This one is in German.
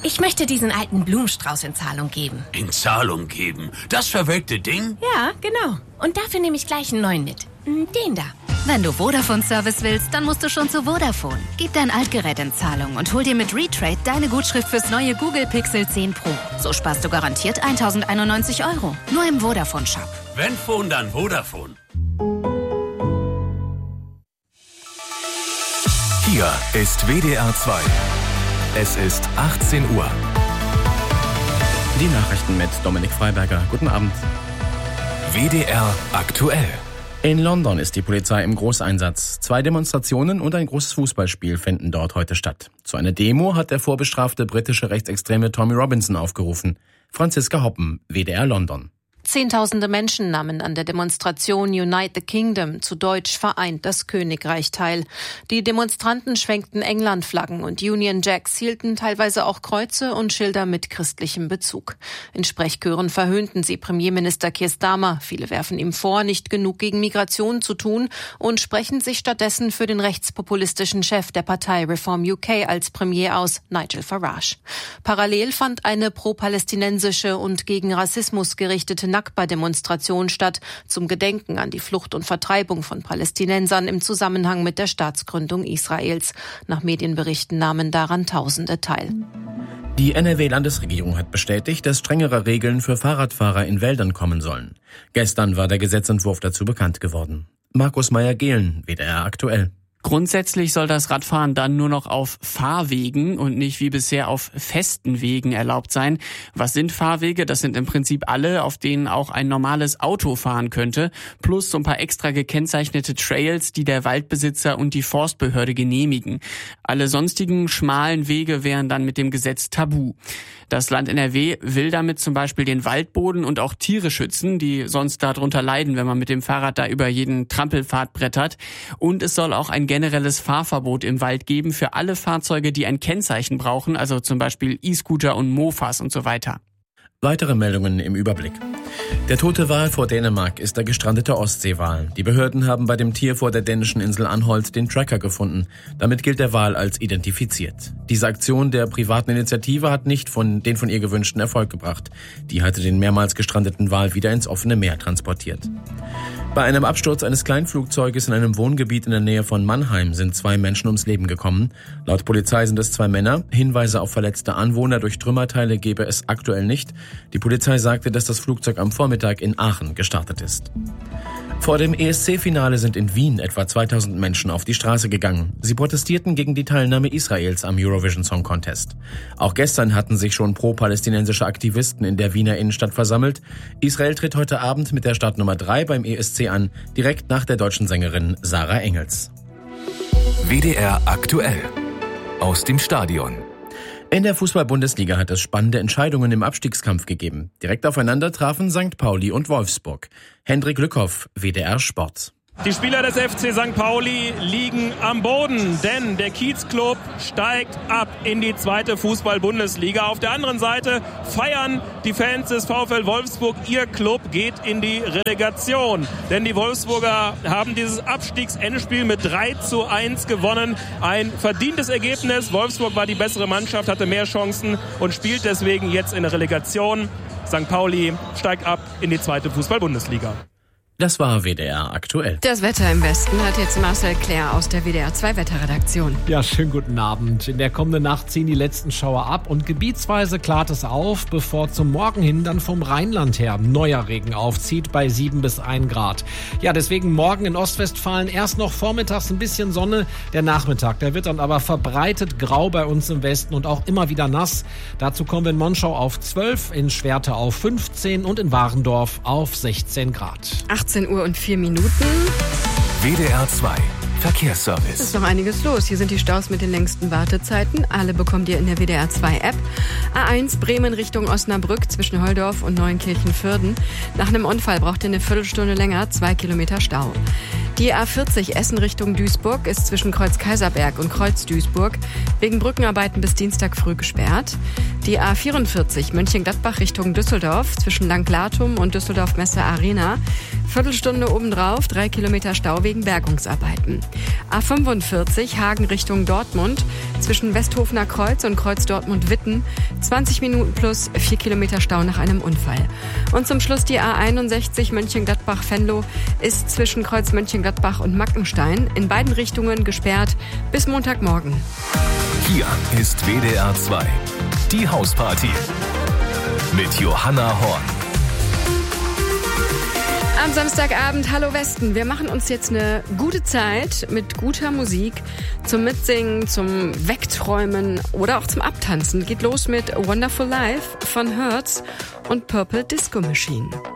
Ich möchte diesen alten Blumenstrauß in Zahlung geben. In Zahlung geben? Das verwelkte Ding? Ja, genau. Und dafür nehme ich gleich einen neuen mit. Den da. Wenn du Vodafone-Service willst, dann musst du schon zu Vodafone. Gib dein Altgerät in Zahlung und hol dir mit Retrade deine Gutschrift fürs neue Google Pixel 10 Pro. So sparst du garantiert 1.091 €. Nur im Vodafone-Shop. Wenn Phone, dann Vodafone. Hier ist WDR 2. Es ist 18 Uhr. Die Nachrichten mit Dominik Freiberger. Guten Abend. WDR aktuell. In London ist die Polizei im Großeinsatz. 2 Demonstrationen und ein großes Fußballspiel finden dort heute statt. Zu einer Demo hat der vorbestrafte britische Rechtsextreme Tommy Robinson aufgerufen. Franziska Hoppen, WDR London. Zehntausende Menschen nahmen an der Demonstration Unite the Kingdom, zu Deutsch vereint das Königreich, teil. Die Demonstranten schwenkten England-Flaggen und Union Jacks, hielten teilweise auch Kreuze und Schilder mit christlichem Bezug. In Sprechchören verhöhnten sie Premierminister Keir Starmer. Viele werfen ihm vor, nicht genug gegen Migration zu tun und sprechen sich stattdessen für den rechtspopulistischen Chef der Partei Reform UK als Premier aus, Nigel Farage. Parallel fand eine pro-palästinensische und gegen Rassismus gerichtete Nakba-Demonstration statt, zum Gedenken an die Flucht und Vertreibung von Palästinensern im Zusammenhang mit der Staatsgründung Israels. Nach Medienberichten nahmen daran Tausende teil. Die NRW-Landesregierung hat bestätigt, dass strengere Regeln für Fahrradfahrer in Wäldern kommen sollen. Gestern war der Gesetzentwurf dazu bekannt geworden. Markus Meyer-Gehlen, WDR aktuell. Grundsätzlich soll das Radfahren dann nur noch auf Fahrwegen und nicht wie bisher auf festen Wegen erlaubt sein. Was sind Fahrwege? Das sind im Prinzip alle, auf denen auch ein normales Auto fahren könnte, plus so ein paar extra gekennzeichnete Trails, die der Waldbesitzer und die Forstbehörde genehmigen. Alle sonstigen schmalen Wege wären dann mit dem Gesetz tabu. Das Land NRW will damit zum Beispiel den Waldboden und auch Tiere schützen, die sonst darunter leiden, wenn man mit dem Fahrrad da über jeden Trampelpfad brettert. Und es soll auch ein generelles Fahrverbot im Wald geben für alle Fahrzeuge, die ein Kennzeichen brauchen, also zum Beispiel E-Scooter und Mofas und so weiter. Weitere Meldungen im Überblick. Der tote Wal vor Dänemark ist der gestrandete Ostseewal. Die Behörden haben bei dem Tier vor der dänischen Insel Anholt den Tracker gefunden. Damit gilt der Wal als identifiziert. Diese Aktion der privaten Initiative hat nicht den von ihr gewünschten Erfolg gebracht. Die hatte den mehrmals gestrandeten Wal wieder ins offene Meer transportiert. Bei einem Absturz eines Kleinflugzeuges in einem Wohngebiet in der Nähe von Mannheim sind 2 Menschen ums Leben gekommen. Laut Polizei sind es 2 Männer. Hinweise auf verletzte Anwohner durch Trümmerteile gebe es aktuell nicht. Die Polizei sagte, dass das Flugzeug am Vormittag in Aachen gestartet ist. Vor dem ESC-Finale sind in Wien etwa 2000 Menschen auf die Straße gegangen. Sie protestierten gegen die Teilnahme Israels am Eurovision Song Contest. Auch gestern hatten sich schon pro-palästinensische Aktivisten in der Wiener Innenstadt versammelt. Israel tritt heute Abend mit der Startnummer 3 beim ESC an, direkt nach der deutschen Sängerin Sarah Engels. WDR aktuell. Aus dem Stadion. In der Fußball-Bundesliga hat es spannende Entscheidungen im Abstiegskampf gegeben. Direkt aufeinander trafen St. Pauli und Wolfsburg. Hendrik Lückhoff, WDR Sport. Die Spieler des FC St. Pauli liegen am Boden, denn der Kiezclub steigt ab in die 2. Fußball-Bundesliga. Auf der anderen Seite feiern die Fans des VfL Wolfsburg. Ihr Club geht in die Relegation, denn die Wolfsburger haben dieses Abstiegsendspiel mit 3:1 gewonnen. Ein verdientes Ergebnis. Wolfsburg war die bessere Mannschaft, hatte mehr Chancen und spielt deswegen jetzt in der Relegation. St. Pauli steigt ab in die 2. Fußball-Bundesliga. Das war WDR aktuell. Das Wetter im Westen hat jetzt Marcel Claire aus der WDR 2 Wetterredaktion. Ja, schönen guten Abend. In der kommenden Nacht ziehen die letzten Schauer ab und gebietsweise klart es auf, bevor zum Morgen hin dann vom Rheinland her neuer Regen aufzieht bei 7 bis 1 Grad. Ja, deswegen morgen in Ostwestfalen erst noch vormittags ein bisschen Sonne. Der Nachmittag, der wird dann aber verbreitet grau bei uns im Westen und auch immer wieder nass. Dazu kommen wir in Monschau auf 12, in Schwerte auf 15 und in Warendorf auf 16 Grad. 18 Uhr und 4 Minuten. WDR 2 Verkehrsservice. Es ist noch einiges los. Hier sind die Staus mit den längsten Wartezeiten. Alle bekommt ihr in der WDR 2 App. A1 Bremen Richtung Osnabrück zwischen Holdorf und Neunkirchen-Fürden. Nach einem Unfall braucht ihr eine Viertelstunde länger, 2 Kilometer Stau. Die A40 Essen Richtung Duisburg ist zwischen Kreuz Kaiserberg und Kreuz Duisburg wegen Brückenarbeiten bis Dienstag früh gesperrt. Die A44 Mönchengladbach Richtung Düsseldorf zwischen Langlatum und Düsseldorf Messe Arena. Viertelstunde obendrauf, 3 Kilometer Stau wegen Bergungsarbeiten. A45 Hagen Richtung Dortmund zwischen Westhofener Kreuz und Kreuz Dortmund-Witten. 20 Minuten plus 4 Kilometer Stau nach einem Unfall. Und zum Schluss die A61 Mönchengladbach-Venlo ist zwischen Kreuz Mönchengladbach und Mackenstein in beiden Richtungen gesperrt bis Montagmorgen. Hier ist WDR 2. Die Hausparty mit Johanna Horn. Am Samstagabend, hallo Westen. Wir machen uns jetzt eine gute Zeit mit guter Musik zum Mitsingen, zum Wegträumen oder auch zum Abtanzen. Geht los mit Wonderful Life von Hertz und Purple Disco Machine.